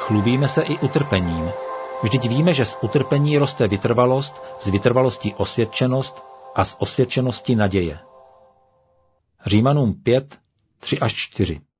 Chlubíme se i utrpením. Vždyť víme, že z utrpení roste vytrvalost, z vytrvalosti osvědčenost a z osvědčenosti naděje. Římanům 5, 3-4.